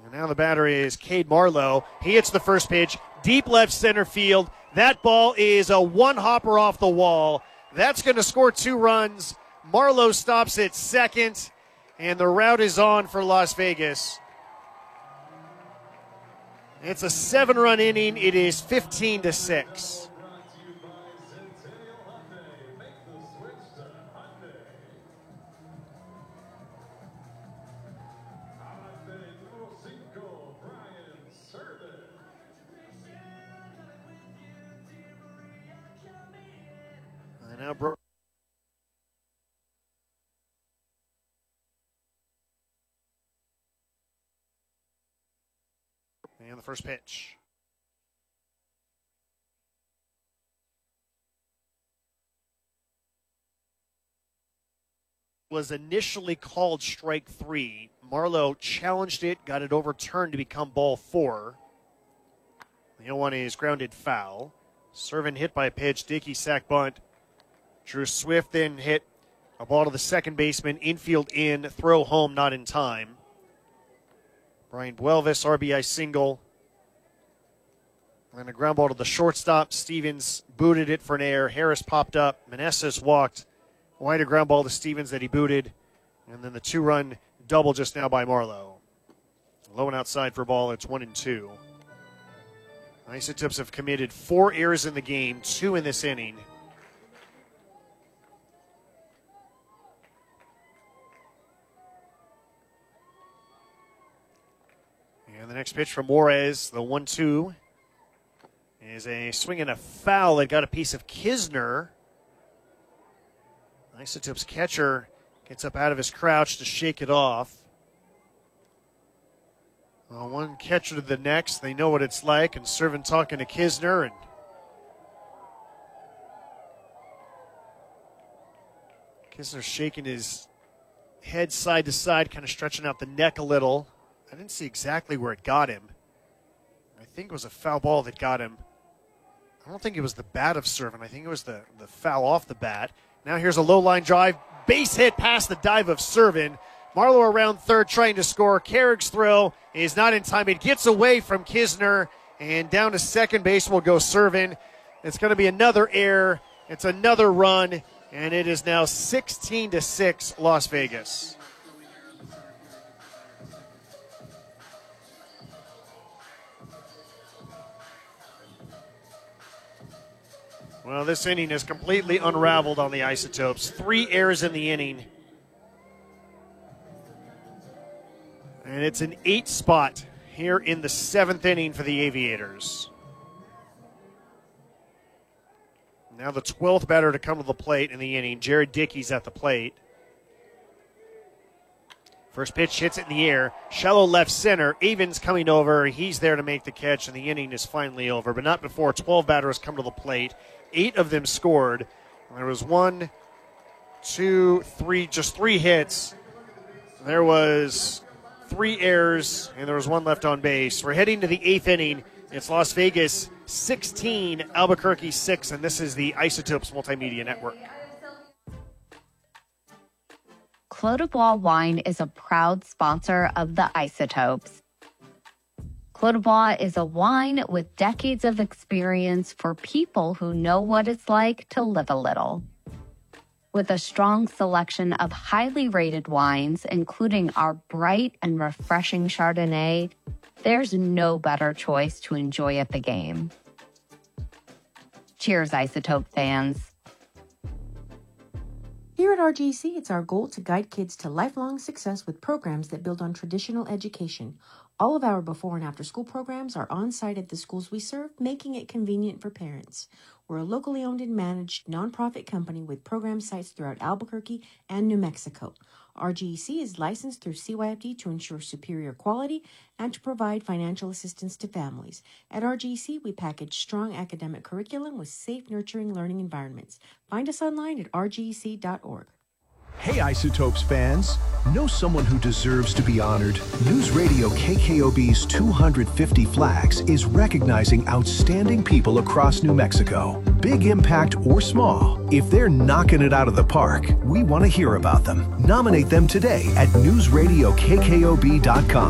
And now the batter is Cade Marlowe. He hits the first pitch, deep left center field. That ball is a one-hopper off the wall. That's going to score 2 runs. Marlowe stops at second, and the route is on for Las Vegas. It's a 7-run inning. It is 15-6. And now and the first pitch. Was initially called strike 3. Marlowe challenged it, got it overturned to become ball 4. The 0-1 is grounded foul. Servin hit by a pitch, Dickey sack bunt. Drew Swift then hit a ball to the second baseman, infield in, throw home, not in time. Brian Buelvis, RBI single. And a ground ball to the shortstop. Stevens booted it for an error. Harris popped up. Meneses walked. Wider ground ball to Stevens that he booted. And then the 2-run double just now by Marlowe. Low and outside for ball. It's 1-2. Isotopes have committed 4 errors in the game, 2 in this inning. And the next pitch from Juarez, the 1-2, is a swing and a foul that got a piece of Kisner. Isotopes catcher gets up out of his crouch to shake it off. One catcher to the next. They know what it's like, and Servin talking to Kisner. And Kisner shaking his head side to side, kind of stretching out the neck a little. I didn't see exactly where it got him. I think it was a foul ball that got him. I don't think it was the bat of Servin. I think it was the foul off the bat. Now here's a low line drive. Base hit past the dive of Servin. Marlowe around third trying to score. Carrick's throw is not in time. It gets away from Kisner, and down to second base will go Servin. It's going to be another error. It's another run, and it is now 16-6 Las Vegas. Well, this inning is completely unraveled on the Isotopes. 3 errors in the inning. And it's an 8 spot here in the 7th inning for the Aviators. Now the 12th batter to come to the plate in the inning. Jared Dickey's at the plate. First pitch hits it in the air. Shallow left center. Avens coming over. He's there to make the catch, and the inning is finally over. But not before 12 batters come to the plate. 8 of them scored. There was 1, 2, 3, just 3 hits. There was 3 errors, and there was 1 left on base. We're heading to the 8th inning. It's Las Vegas 16, Albuquerque 6, and this is the Isotopes Multimedia Network. Clos du Bois Wine is a proud sponsor of the Isotopes. Clos du Bois is a wine with decades of experience for people who know what it's like to live a little. With a strong selection of highly rated wines, including our bright and refreshing Chardonnay, there's no better choice to enjoy at the game. Cheers, Isotope fans. Here at RGC, it's our goal to guide kids to lifelong success with programs that build on traditional education. All of our before and after school programs are on site at the schools we serve, making it convenient for parents. We're a locally owned and managed nonprofit company with program sites throughout Albuquerque and New Mexico. RGC is licensed through CYFD to ensure superior quality and to provide financial assistance to families. At RGC, we package strong academic curriculum with safe, nurturing learning environments. Find us online at rgc.org. Hey Isotopes fans, know someone who deserves to be honored? News Radio KKOB's 250 Flags is recognizing outstanding people across New Mexico. Big impact or small, if they're knocking it out of the park, we want to hear about them. Nominate them today at newsradiokkob.com.